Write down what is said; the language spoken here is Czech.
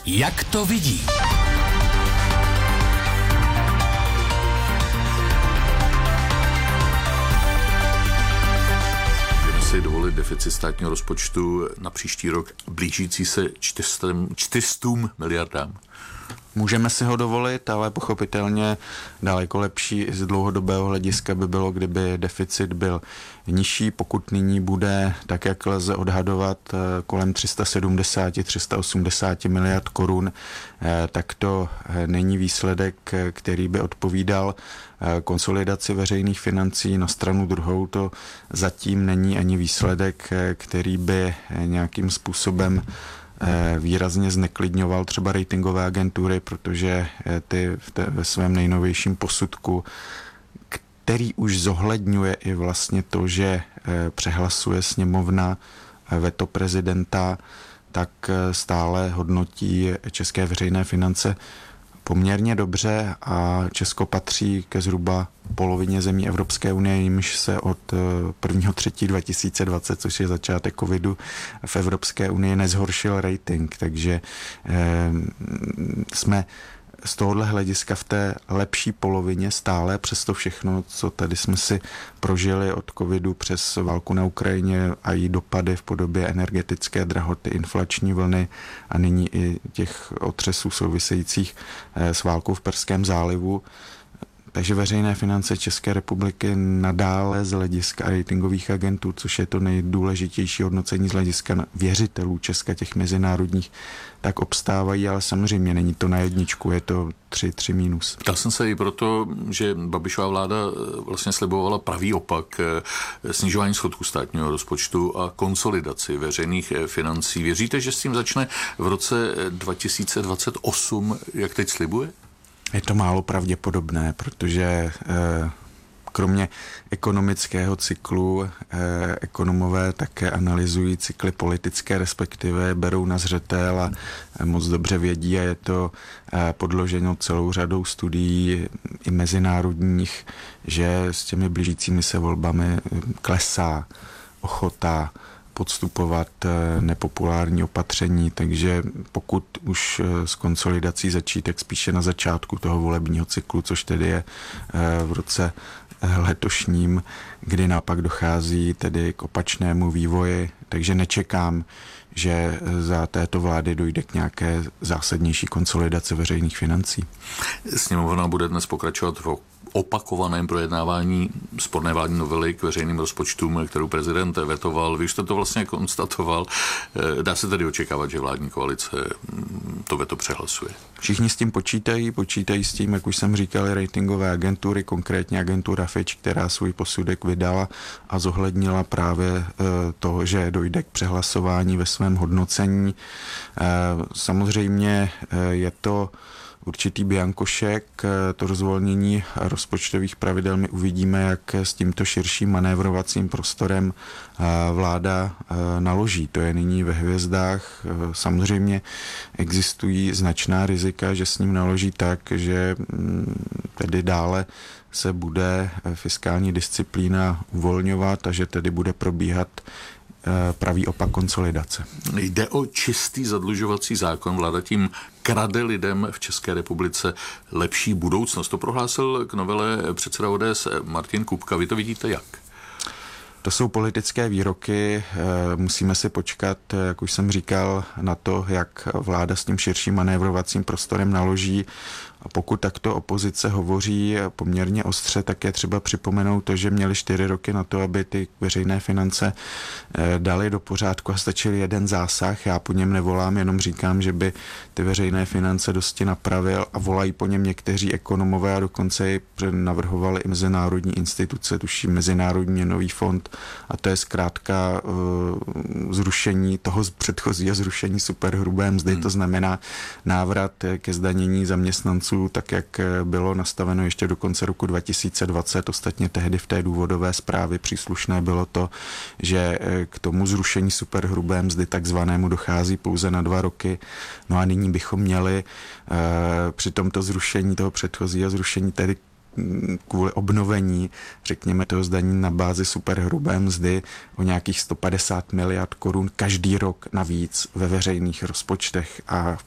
Jak to vidí? Můžeme si dovolit deficit státního rozpočtu na příští rok blížící se 400 miliardám. Můžeme si ho dovolit, ale pochopitelně daleko lepší z dlouhodobého hlediska by bylo, kdyby deficit byl nižší. Pokud nyní bude, tak jak lze odhadovat, kolem 370-380 miliard korun, tak to není výsledek, který by odpovídal konsolidaci veřejných financí. Na stranu druhou to zatím není ani výsledek, který by nějakým způsobem výrazně zneklidňoval třeba ratingové agentury, protože ty ve svém nejnovějším posudku, který už zohledňuje i vlastně to, že přehlasuje sněmovna veto prezidenta, tak stále hodnotí české veřejné finance poměrně dobře a Česko patří ke zhruba polovině zemí Evropské unie, jimž se od 1.3.2020, což je začátek covidu, v Evropské unii nezhoršil rating, takže jsme z tohohle hlediska v té lepší polovině stále, přesto všechno, co tady jsme si prožili od covidu přes válku na Ukrajině a její dopady v podobě energetické drahoty, inflační vlny a nyní i těch otřesů souvisejících s válkou v Perském zálivu. Takže veřejné finance České republiky nadále z hlediska ratingových agentů, což je to nejdůležitější hodnocení z hlediska věřitelů Česka, těch mezinárodních, tak obstávají, ale samozřejmě není to na jedničku, je to 3 minus. Ptal jsem se i proto, že Babišova vláda vlastně slibovala pravý opak, snižování schodku státního rozpočtu a konsolidaci veřejných financí. Věříte, že s tím začne v roce 2028, jak teď slibuje? Je to málo pravděpodobné, protože kromě ekonomického cyklu ekonomové také analyzují cykly politické, respektive berou na zřetel a moc dobře vědí a je to podloženo celou řadou studií i mezinárodních, že s těmi blížícími se volbami klesá ochota podstupovat nepopulární opatření, takže pokud už s konsolidací začít, tak spíše na začátku toho volebního cyklu, což tedy je v roce letošním, kdy naopak dochází tedy k opačnému vývoji, takže nečekám, že za této vlády dojde k nějaké zásadnější konsolidaci veřejných financí. Sněmovna bude dnes pokračovat v opakovaném projednávání sporné vládní novely k veřejným rozpočtům, kterou prezident vetoval. Vy už jste to vlastně konstatoval. Dá se tedy očekávat, že vládní koalice to veto přehlasuje? Všichni s tím počítají s tím, jak už jsem říkal, ratingové agentury, konkrétně agentura Fitch, která svůj posudek vydala a zohlednila právě to, že dojde k přehlasování ve svém hodnocení. Samozřejmě je to určitý biankošek, to rozvolnění rozpočtových pravidel. My uvidíme, jak s tímto širším manévrovacím prostorem vláda naloží. To je nyní ve hvězdách. Samozřejmě existují značná rizika, že s ním naloží tak, že tedy dále se bude fiskální disciplína uvolňovat a že tedy bude probíhat pravý opak konsolidace. Jde o čistý zadlužovací zákon. Vláda tím krade lidem v České republice lepší budoucnost. To prohlásil k novele předseda ODS Martin Kupka. Vy to vidíte jak? To jsou politické výroky, musíme si počkat, jak už jsem říkal, na to, jak vláda s tím širším manévrovacím prostorem naloží. A pokud takto opozice hovoří poměrně ostře, tak je třeba připomenout to, že měli 4 roky na to, aby ty veřejné finance dali do pořádku a stačil jeden zásah. Já po něm nevolám, jenom říkám, že by ty veřejné finance dosti napravil a volají po něm někteří ekonomové a dokonce i navrhovali i mezinárodní instituce, tuším Mezinárodní měnový fond, a to je zkrátka zrušení toho předchozího zrušení superhrubé mzdy, to znamená návrat ke zdanění zaměstnanců, tak jak bylo nastaveno ještě do konce roku 2020. Ostatně tehdy v té důvodové zprávě příslušné bylo to, že k tomu zrušení superhrubé mzdy takzvanému dochází pouze na 2 roky. No a nyní bychom měli při tomto zrušení toho předchozího zrušení tedy kvůli obnovení, řekněme, toho zdanění na bázi superhrubé mzdy o nějakých 150 miliard korun každý rok navíc ve veřejných rozpočtech a